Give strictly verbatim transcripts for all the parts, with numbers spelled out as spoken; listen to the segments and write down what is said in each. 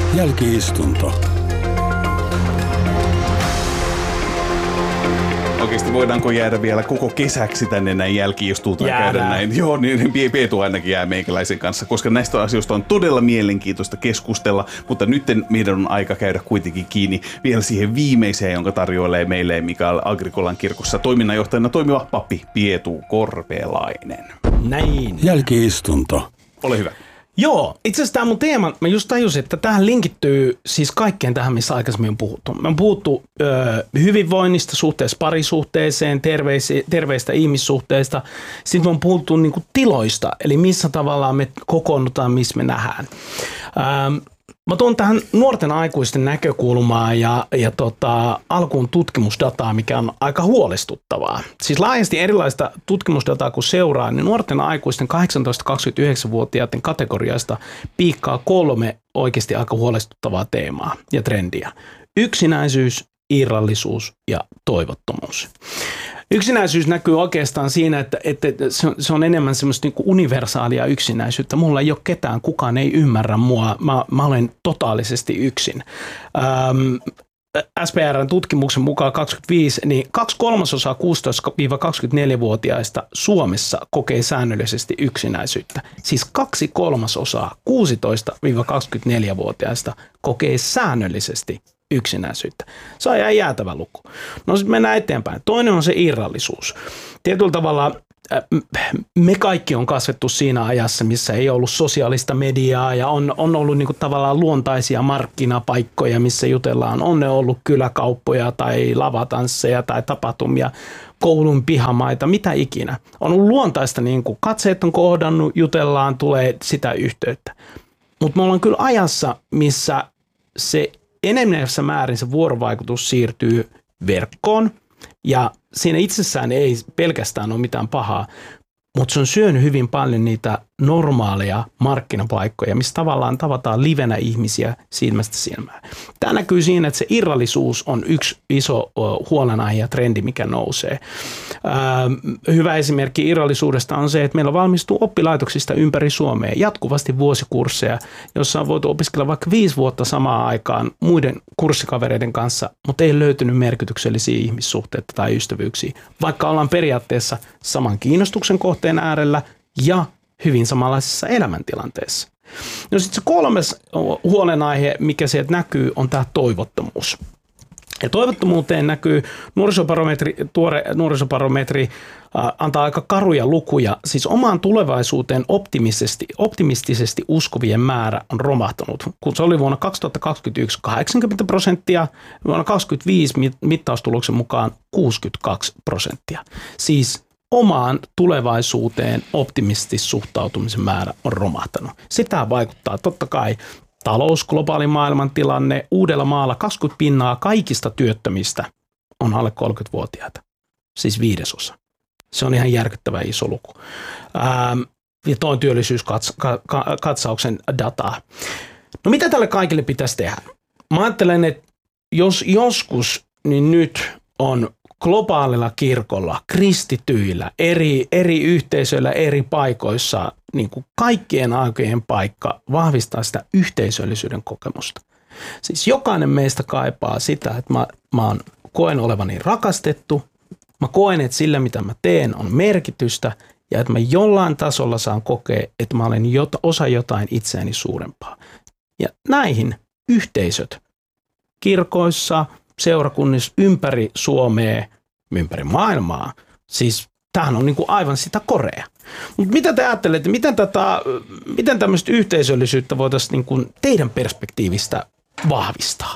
Jälki-istunto. Oikeasti voidaanko jäädä vielä koko kesäksi tänne näin jälki-istuntoon käydä näin? Joo, niin Peetu ainakin jää meikäläisen kanssa, koska näistä asioista on todella mielenkiintoista keskustella, mutta nyt meidän on aika käydä kuitenkin kiinni vielä siihen viimeiseen, jonka tarjoilee meille Mikael Agricolan kirkossa toiminnanjohtajana toimiva pappi Peetu Korpelainen. Näin. Jälki-istunto. Ole hyvä. Joo, itse asiassa tämä mun teema, mä just tajusin, että tähän linkittyy siis kaikkeen tähän, missä aikaisemmin on puhuttu. Me on puhuttu ö, hyvinvoinnista suhteessa parisuhteeseen, terveisi, terveistä ihmissuhteista. Sitten me on puhuttu niin kuin tiloista, eli missä tavallaan me kokoonnutaan, missä me nähdään. Ähm, Mä tuon tähän nuorten aikuisten näkökulmaa ja, ja tota, alkuun tutkimusdataa, mikä on aika huolestuttavaa. Siis laajasti erilaista tutkimusdataa kun seuraa, niin nuorten aikuisten kahdeksantoista–kaksikymmentäyhdeksän-vuotiaiden kategoriasta piikkaa kolme oikeasti aika huolestuttavaa teemaa ja trendiä. Yksinäisyys, irrallisuus ja toivottomuus. Yksinäisyys näkyy oikeastaan siinä, että, että se on enemmän semmoista niin kuin universaalia yksinäisyyttä. Mulla ei ole ketään, kukaan ei ymmärrä mua. Mä, mä olen totaalisesti yksin. Ähm, S P R:n tutkimuksen mukaan kaksikymmentäviisi, niin kaksi kolmasosaa kuusitoista–kaksikymmentäneljä-vuotiaista Suomessa kokee säännöllisesti yksinäisyyttä. Siis kaksi kolmasosaa kuusitoista–kaksikymmentäneljä-vuotiaista kokee säännöllisesti yksinäisyyttä. Se on ihan jäätävä luku. No sitten mennään eteenpäin. Toinen on se irrallisuus. Tietyllä tavalla me kaikki on kasvettu siinä ajassa, missä ei ollut sosiaalista mediaa ja on, on ollut niinku tavallaan luontaisia markkinapaikkoja, missä jutellaan. On ne ollut kyläkauppoja tai lavatansseja tai tapahtumia, koulun pihamaita, mitä ikinä. On ollut luontaista, niin kuin katseet on kohdannut, jutellaan, tulee sitä yhteyttä. Mutta me ollaan kyllä ajassa, missä se enemmässä määrin se vuorovaikutus siirtyy verkkoon ja siinä itsessään ei pelkästään ole mitään pahaa, mutta se on syönyt hyvin paljon niitä normaaleja markkinapaikkoja, missä tavallaan tavataan livenä ihmisiä silmästä silmään. Tämä näkyy siinä, että se irrallisuus on yksi iso huolenaihe ja trendi, mikä nousee. Hyvä esimerkki irrallisuudesta on se, että meillä valmistuu oppilaitoksista ympäri Suomea jatkuvasti vuosikursseja, jossa on voitu opiskella vaikka viisi vuotta samaan aikaan muiden kurssikavereiden kanssa, mutta ei löytynyt merkityksellisiä ihmissuhteita tai ystävyyksiä, vaikka ollaan periaatteessa saman kiinnostuksen kohteen äärellä ja hyvin samanlaisessa elämäntilanteessa. No sitten se kolmas huolenaihe, mikä sieltä näkyy, on tämä toivottomuus. Ja toivottomuuteen näkyy nuorisobarometri, tuore nuorisobarometri äh, antaa aika karuja lukuja. Siis omaan tulevaisuuteen optimistisesti, optimistisesti uskovien määrä on romahtanut. Kun se oli vuonna kaksituhattakaksikymmentäyksi kahdeksankymmentä prosenttia, vuonna kaksituhattakaksikymmentäviisi mittaustuloksen mukaan kuusikymmentäkaksi prosenttia. Siis omaan tulevaisuuteen optimistisesti suhtautumisen määrä on romahtanut. Sitä vaikuttaa totta kai talous, globaali maailmantilanne. Uudellamaalla kaksikymmentä pinnaa kaikista työttömistä on alle kolmekymmentävuotiaita, siis viidesosa. Se on ihan järkyttävä iso luku. Ähm, ja tuo on työllisyyskatsauksen dataa. No mitä tälle kaikille pitäisi tehdä? Mä ajattelen, että jos joskus, niin nyt on globaalilla kirkolla, kristityillä, eri, eri yhteisöillä, eri paikoissa, niin kuin kaikkien aikojen paikka vahvistaa sitä yhteisöllisyyden kokemusta. Siis jokainen meistä kaipaa sitä, että mä, mä oon, koen olevani rakastettu, mä koen, että sillä mitä mä teen on merkitystä ja että mä jollain tasolla saan kokea, että mä olen jot, osa jotain itseäni suurempaa. Ja näihin yhteisöt kirkoissa, seurakunnissa ympäri Suomea, ympäri maailmaa. Siis tämähän on niin kuin aivan sitä korea. Mutta mitä te ajattelette, miten, tätä, miten tämmöistä yhteisöllisyyttä voitaisiin niin kuin teidän perspektiivistä vahvistaa?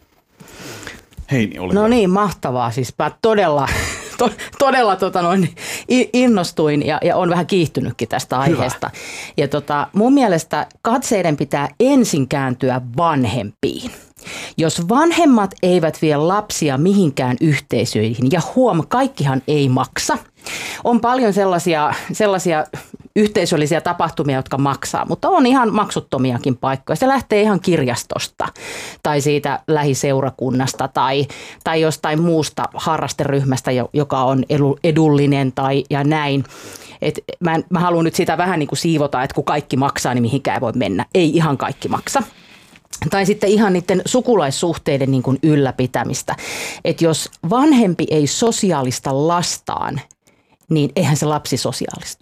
Heini, ole No hyvä. niin, mahtavaa. Siis mä todella, to, todella tota noin, innostuin ja, ja on vähän kiihtynytkin tästä aiheesta. Hyvä. Ja tota, mun mielestä katseiden pitää ensin kääntyä vanhempiin. Jos vanhemmat eivät vie lapsia mihinkään yhteisöihin, ja huom, kaikkihan ei maksa. On paljon sellaisia, sellaisia yhteisöllisiä tapahtumia, jotka maksaa, mutta on ihan maksuttomiakin paikkoja. Se lähtee ihan kirjastosta tai siitä lähiseurakunnasta tai, tai jostain muusta harrasteryhmästä, joka on edullinen tai ja näin. Et mä, mä haluan nyt sitä vähän niin kuin siivota, että kun kaikki maksaa, niin mihinkään ei voi mennä. Ei ihan kaikki maksa. tai sitten ihan niiden sukulaissuhteiden niin kuin ylläpitämistä. Että jos vanhempi ei sosiaalista lastaan, niin eihän se lapsi sosiaalistu.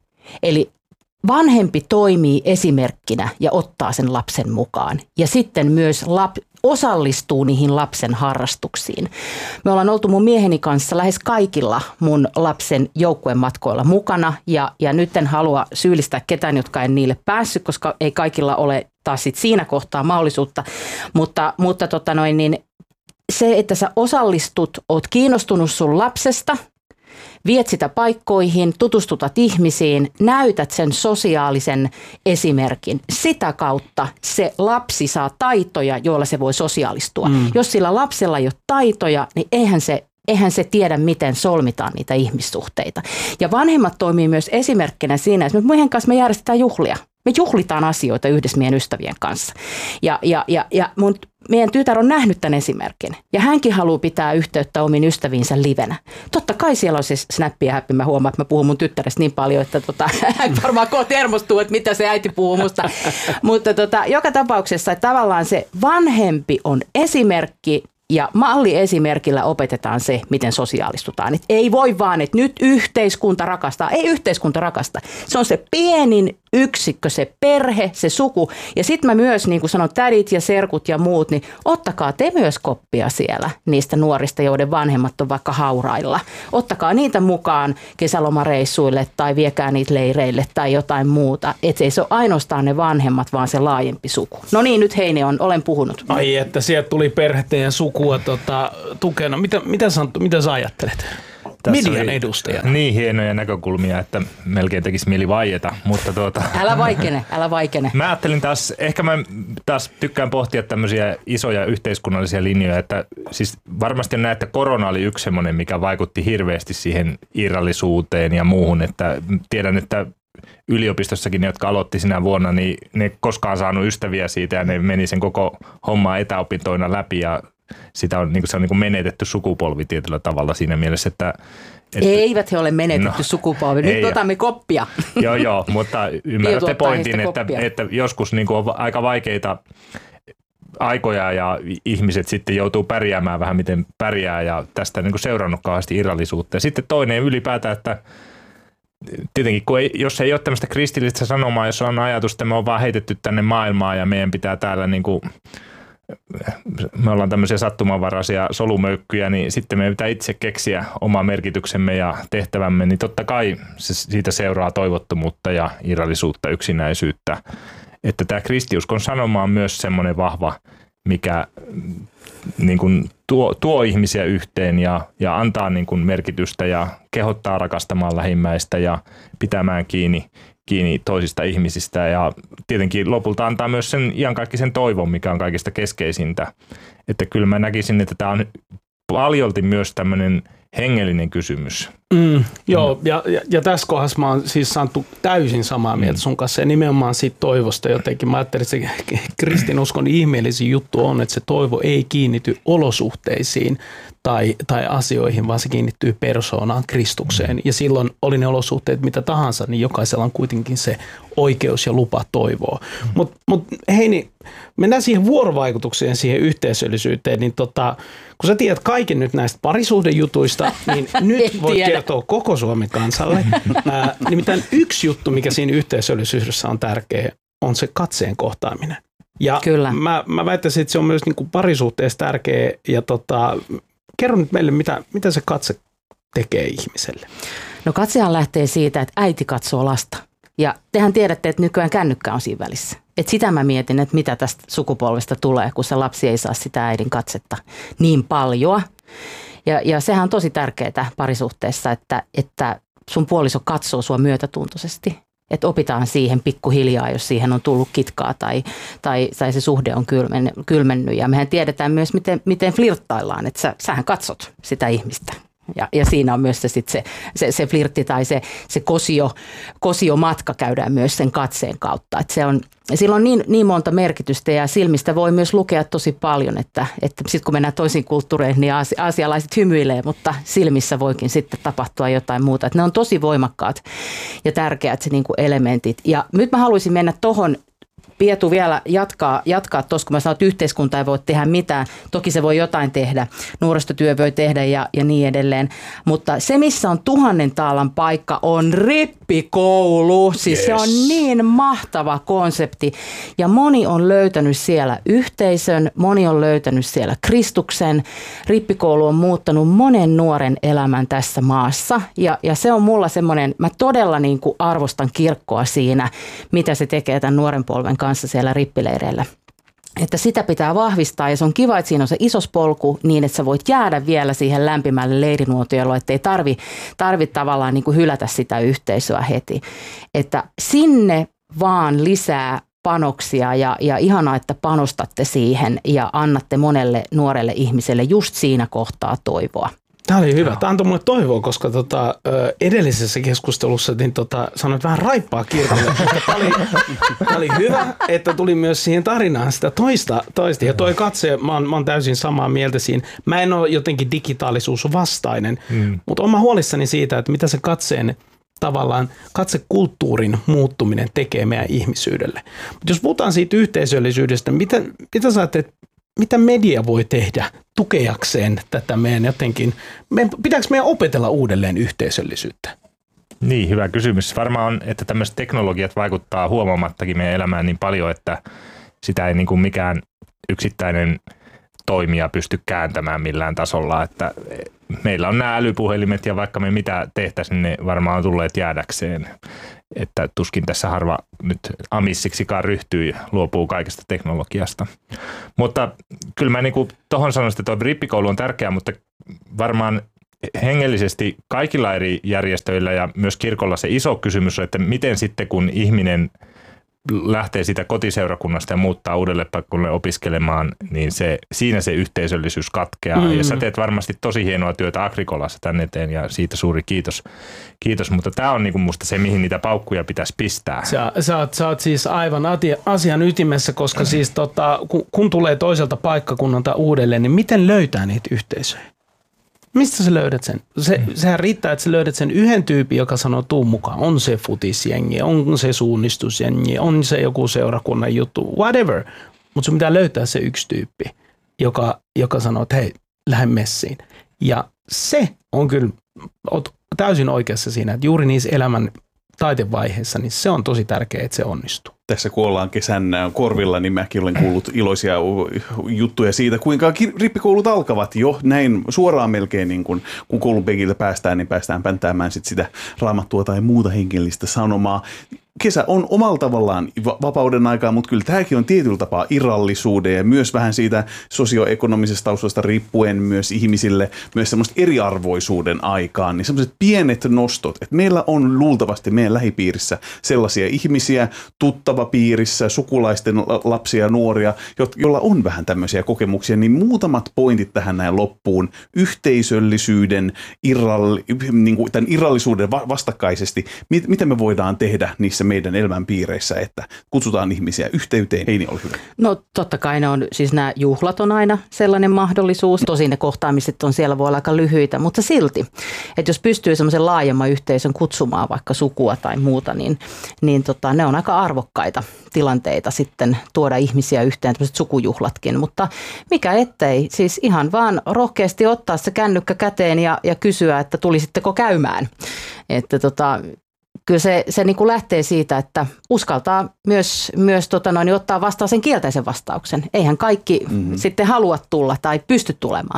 Eli vanhempi toimii esimerkkinä ja ottaa sen lapsen mukaan. Ja sitten myös lap, osallistuu niihin lapsen harrastuksiin. Me ollaan oltu mun mieheni kanssa lähes kaikilla mun lapsen joukkuematkoilla mukana. Ja, ja nyt en halua syyllistää ketään, jotka en niille päässyt, koska ei kaikilla ole taas sit siinä kohtaa mahdollisuutta. Mutta, mutta tota noin, niin se, että sä osallistut, oot kiinnostunut sun lapsesta, viet sitä paikkoihin, tutustutat ihmisiin, näytät sen sosiaalisen esimerkin. Sitä kautta se lapsi saa taitoja, joilla se voi sosiaalistua. Mm. Jos sillä lapsella ei ole taitoja, niin eihän se, eihän se tiedä, miten solmitaan niitä ihmissuhteita. Ja vanhemmat toimii myös esimerkkinä siinä, että meidän kanssa me järjestetään juhlia. Me juhlitaan asioita yhdessä meidän ystävien kanssa. Ja, ja, ja, ja mun, meidän tytär on nähnyt tämän esimerkin. Ja hänkin haluaa pitää yhteyttä omiin ystäviinsä livenä. Totta kai siellä on se snappi ja häppi. Mä huomaan, että mä puhun mun tyttärestä niin paljon, että tota, hän varmaan kohta hermostuu, että mitä se äiti puhuu musta. Mutta tota, joka tapauksessa että tavallaan se vanhempi on esimerkki. Ja malliesimerkillä opetetaan se, miten sosiaalistutaan. Et ei voi vaan, että nyt yhteiskunta rakastaa. Ei yhteiskunta rakasta. Se on se pienin yksikkö, se perhe, se suku. Ja sitten mä myös, niin kuin sanon, tädit ja serkut ja muut, niin ottakaa te myös koppia siellä niistä nuorista, joiden vanhemmat on vaikka haurailla. Ottakaa niitä mukaan kesälomareissuille tai viekää niitä leireille tai jotain muuta. Että ei se ole ainoastaan ne vanhemmat, vaan se laajempi suku. No niin, nyt Heini on, olen puhunut. Ai että sieltä tuli perhettä ja sukua tota, tukena. Mitä, mitä, sä, mitä sä ajattelet? Tässä median edustajana. Niin hienoja näkökulmia, että melkein tekisi mieli vaieta, mutta tuota... Älä vaikene, älä vaikene. Mä ajattelin taas, ehkä mä taas tykkään pohtia tämmöisiä isoja yhteiskunnallisia linjoja, että siis varmasti näen, että korona oli yksi semmoinen, mikä vaikutti hirveästi siihen irrallisuuteen ja muuhun, että tiedän, että yliopistossakin ne, jotka aloitti sinä vuonna, niin ne ei koskaan saanut ystäviä siitä ja ne meni sen koko hommaa etäopintoina läpi ja sitä on, niin kuin, se on niin kuin menetetty sukupolvi tietyllä tavalla siinä mielessä, että... että eivät he ole menetetty no, sukupolvi. Nyt otamme koppia. Joo, joo, mutta ymmärrätte pointin, että, että joskus niin kuin on aika vaikeita aikoja ja ihmiset sitten joutuu pärjäämään vähän miten pärjää ja tästä niin kuin seurannut kauheasti irrallisuutta. Ja sitten toinen ylipäätään, että tietenkin, kun ei, jos ei ole tämmöistä kristillistä sanomaa, jos on ajatus, että me on vaan heitetty tänne maailmaan ja meidän pitää täällä niin kuin me ollaan tämmöisiä sattumanvaraisia solumöykkyjä, niin sitten meidän pitää itse keksiä oma merkityksemme ja tehtävämme, niin totta kai se, siitä seuraa toivottomuutta ja irrallisuutta, yksinäisyyttä. Että tämä kristiuskon sanoma on myös semmoinen vahva, mikä niin kuin tuo, tuo ihmisiä yhteen ja, ja antaa niin kuin merkitystä ja kehottaa rakastamaan lähimmäistä ja pitämään kiinni kiinni toisista ihmisistä ja tietenkin lopulta antaa myös sen iankaikkisen toivon, mikä on kaikista keskeisintä. Että kyllä mä näkisin, että tämä on paljolti myös tämmöinen hengellinen kysymys. Mm, joo, ja, ja, ja tässä kohdassa mä oon siis saanut täysin samaa mieltä sun kanssa ja nimenomaan siitä toivosta jotenkin. Mä ajattelin, että se kristinuskon ihmeellisin juttu on, että se toivo ei kiinnity olosuhteisiin tai, tai asioihin, vaan se kiinnittyy persoonaan, Kristukseen. Ja silloin oli ne olosuhteet mitä tahansa, niin jokaisella on kuitenkin se oikeus ja lupa toivoa. Mm. Mutta mut, Heini, mennään siihen vuorovaikutukseen, siihen yhteisöllisyyteen, niin tota, kun sä tiedät kaiken nyt näistä parisuhdejutuista, niin nyt voit tiedä. kertoa koko Suomen kansalle. Ää, nimittäin yksi juttu, mikä siinä yhteisöllisyydessä on tärkeä, on se katseen kohtaaminen. Ja Kyllä. Mä, mä väittäisin, että se on myös niin kuin parisuhteessa tärkeä. Ja tota, kerro nyt meille, mitä, mitä se katse tekee ihmiselle. No katsehan lähtee siitä, että äiti katsoo lasta. Ja tehän tiedätte, että nykyään kännykkä on siinä välissä. Et sitä mä mietin, että mitä tästä sukupolvesta tulee, kun se lapsi ei saa sitä äidin katsetta niin paljon. Ja, ja sehän on tosi tärkeää parisuhteessa, että, että sun puoliso katsoo sua myötätuntoisesti. Että opitaan siihen pikkuhiljaa, jos siihen on tullut kitkaa tai, tai, tai se suhde on kylmen, kylmennyt. Ja mehän tiedetään myös, miten, miten flirttaillaan, että sä, sähän katsot sitä ihmistä. Ja, ja siinä on myös se, sit se, se, se flirtti tai se, se kosio, kosiomatka käydään myös sen katseen kautta. Et se on, sillä on niin, niin monta merkitystä ja silmistä voi myös lukea tosi paljon, että, että sitten kun mennään toisiin kulttuureihin, niin aasialaiset hymyilee, mutta silmissä voikin sitten tapahtua jotain muuta. Et ne on tosi voimakkaat ja tärkeät niin kuin elementit. Ja nyt mä haluaisin mennä tohon Pietu vielä jatkaa, jatkaa tuossa, kun mä sanoin, että yhteiskunta ei voi tehdä mitään. Toki se voi jotain tehdä, nuorisotyö voi tehdä ja, ja niin edelleen. Mutta se, missä on tuhannen taalan paikka, on rippikoulu. Siis yes. Se on niin mahtava konsepti. Ja moni on löytänyt siellä yhteisön, moni on löytänyt siellä Kristuksen. Rippikoulu on muuttanut monen nuoren elämän tässä maassa. Ja, ja se on mulla semmoinen, mä todella niin kuin arvostan kirkkoa siinä, mitä se tekee tämän nuoren polven kanssa siellä rippileireillä. Että sitä pitää vahvistaa ja se on kiva, että siinä on se isospolku niin, että sä voit jäädä vielä siihen lämpimälle leirinuotiolle, että ei tarvi, tarvi tavallaan niin kuin hylätä sitä yhteisöä heti. Että sinne vaan lisää panoksia ja, ja ihanaa, että panostatte siihen ja annatte monelle nuorelle ihmiselle just siinä kohtaa toivoa. Tämä oli hyvä. Tämä antoi mulle toivoa, koska tota, edellisessä keskustelussa niin tota, sanoit vähän raippaa kirkolle. Tämä oli, tämä oli hyvä, että tuli myös siihen tarinaan sitä toista. toista. Ja toi katse, mä oon, mä oon täysin samaa mieltä siinä. Mä en ole jotenkin digitaalisuus vastainen, mm. mutta oon mä huolissani siitä, että mitä se katseen tavallaan katsekulttuurin muuttuminen tekee meidän ihmisyydelle. Mutta jos puhutaan siitä yhteisöllisyydestä, mitä, mitä sä ajattelet, mitä media voi tehdä tukeakseen tätä meidän jotenkin, me, pitääkö meidän opetella uudelleen yhteisöllisyyttä? Niin, hyvä kysymys. Varmaan on, että tämmöiset teknologiat vaikuttaa huomaamattakin meidän elämään niin paljon, että sitä ei niin kuin mikään yksittäinen toimija pysty kääntämään millään tasolla, että meillä on nämä älypuhelimet ja vaikka me mitä tehtäisiin, ne varmaan on tulleet jäädäkseen. Että tuskin tässä harva nyt amissiksikaan ryhtyy ja luopuu kaikesta teknologiasta. Mutta kyllä mä niin tuohon sanoisin, että tuo rippikoulu on tärkeä, mutta varmaan hengellisesti kaikilla eri järjestöillä ja myös kirkolla se iso kysymys on, että miten sitten kun ihminen lähtee siitä kotiseurakunnasta ja muuttaa uudelle paikalle opiskelemaan, niin se, siinä se yhteisöllisyys katkeaa. Mm. Ja sä teet varmasti tosi hienoa työtä Agricolassa tänne eteen ja siitä suuri kiitos. Kiitos, mutta tämä on niinku musta se, mihin niitä paukkuja pitäisi pistää. Sä, sä, oot, sä oot siis aivan asian ytimessä, koska siis tota, kun, kun tulee toiselta paikkakunnalta uudelleen, niin miten löytää niitä yhteisöjä? Mistä sä löydät sen? Se, sehän riittää, että sä löydät sen yhden tyypin, joka sanoo tuu mukaan. On se futisjengi, on se suunnistusjengi, on se joku seurakunnan juttu, whatever. Mutta sun pitää löytää se yksi tyyppi, joka, joka sanoo, että hei, lähde messiin. Ja se on kyllä, oot täysin oikeassa siinä, että juuri niissä elämän taitevaiheissa, niin se on tosi tärkeää, että se onnistuu. Tässä kun ollaan kesän korvilla, niin mäkin olen kuullut iloisia juttuja siitä, kuinka rippikoulut alkavat jo näin suoraan melkein, niin kun, kun koulun penkiltä päästään, niin päästään pänttäämään sit sitä raamattua tai muuta hengellistä sanomaa. Kesä on omalla tavallaan vapauden aikaa, mutta kyllä tämäkin on tietyllä tapaa irrallisuuden ja myös vähän siitä sosioekonomisesta taustasta riippuen myös ihmisille myös semmoista eriarvoisuuden aikaan, niin semmoiset pienet nostot, että meillä on luultavasti meidän lähipiirissä sellaisia ihmisiä, tuttavapiirissä, sukulaisten lapsia ja nuoria, joilla on vähän tämmöisiä kokemuksia, niin muutamat pointit tähän näin loppuun, yhteisöllisyyden, irralli, niin kuin tämän irrallisuuden vastakkaisesti, mit, mitä me voidaan tehdä niissä meidän elämänpiireissä, että kutsutaan ihmisiä yhteyteen. Heini, ole hyvä. No totta kai ne on, siis nämä juhlat on aina sellainen mahdollisuus. Tosin ne kohtaamiset on siellä voi olla aika lyhyitä, mutta silti, että jos pystyy semmoisen laajemman yhteisön kutsumaan vaikka sukua tai muuta, niin, niin tota, ne on aika arvokkaita tilanteita sitten tuoda ihmisiä yhteen, tämmöiset sukujuhlatkin. Mutta mikä ettei, siis ihan vaan rohkeasti ottaa se kännykkä käteen ja, ja kysyä, että tulisitteko käymään. Että tota, kyllä se, se niin kuin lähtee siitä, että uskaltaa myös, myös tota noin, ottaa vastaan sen kielteisen vastauksen. Eihän kaikki mm-hmm. sitten halua tulla tai pysty tulemaan.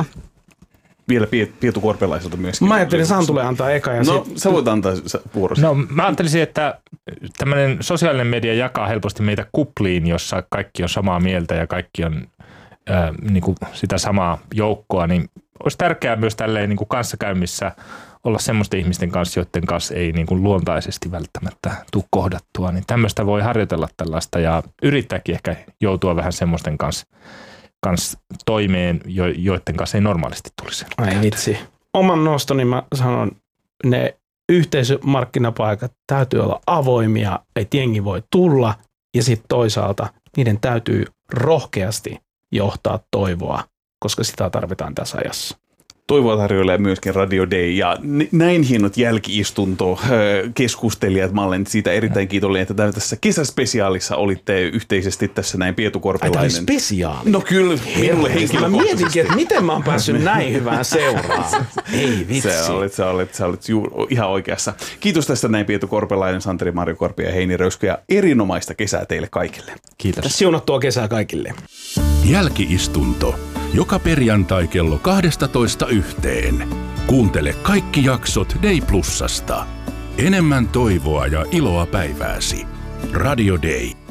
Vielä Pietu Korpelaiselta myöskin. Mä ajattelin, että San tulee antaa eka. Ja no, sit... sä voit antaa vuorosi. No, mä ajattelisin, että tämmöinen sosiaalinen media jakaa helposti meitä kupliin, jossa kaikki on samaa mieltä ja kaikki on äh, niin kuin sitä samaa joukkoa. Niin olisi tärkeää myös tälleen niin kuin kanssakäymissä olla semmoisten ihmisten kanssa, joiden kanssa ei niin kuin luontaisesti välttämättä tule kohdattua. Niin tämmöistä voi harjoitella tällaista ja yrittääkin ehkä joutua vähän semmoisten kanssa, kanssa toimeen, jo, joiden kanssa ei normaalisti tulisi. Ai vitsi. Oman nostoni mä sanon, ne yhteisömarkkinapaikat täytyy olla avoimia, että jengi voi tulla ja sitten toisaalta niiden täytyy rohkeasti johtaa toivoa, koska sitä tarvitaan tässä ajassa. Toivoa tarjoilee myöskin Radio Day ja näin hienot jälki-istunto keskustelijat. Mä olen siitä erittäin kiitollinen, että tässä kesäspesiaalissa olitte yhteisesti tässä näin Pietu Korpelainen. Ai, tämä oli spesiaali? No kyllä, minulle henkilökohtaisesti. Mä mietinkin, että miten mä oon päässyt näin hyvään seuraan. Ei vitsi. Sä olet, sä olet, sä olet juu, ihan oikeassa. Kiitos tästä näin Pietu Korpelainen, Santeri Marjokorpi ja Heini Röyskö ja erinomaista kesää teille kaikille. Kiitos. Siunattua kesää kaikille. Jälki-istunto. Joka perjantai kello kaksitoista yhteen. Kuuntele kaikki jaksot Day Plusasta. Enemmän toivoa ja iloa päivääsi. Radio Day.